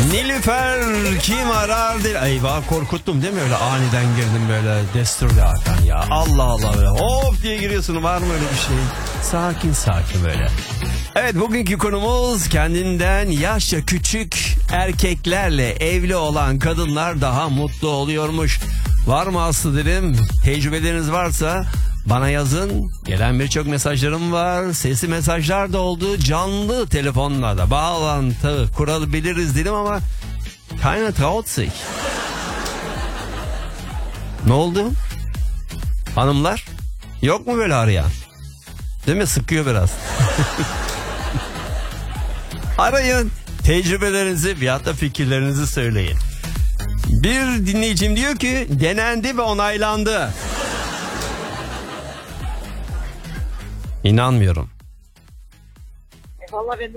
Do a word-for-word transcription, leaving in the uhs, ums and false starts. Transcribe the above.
Nilüfer kim arar değil. Eyvah, korkuttum değil mi, öyle aniden girdim böyle destur bir Hakan ya. Allah Allah, böyle hop diye giriyorsun, var mı öyle bir şey? Sakin sakin böyle. Evet, bugünkü konumuz kendinden yaşça küçük erkeklerle evli olan kadınlar daha mutlu oluyormuş. Var mı Aslı dedim, tecrübeleriniz varsa bana yazın. Gelen birçok mesajlarım var. Sesli mesajlar da oldu. Canlı telefonlarda bağlantı kurabiliriz dedim ama keiner traut sich. Ne oldu? Hanımlar? Yok mu böyle arayan? Değil mi? Sıkıyor biraz. Arayın. Tecrübelerinizi veyahut da fikirlerinizi söyleyin. Bir dinleyicim diyor ki denendi ve onaylandı. İnanmıyorum. E vallahi ben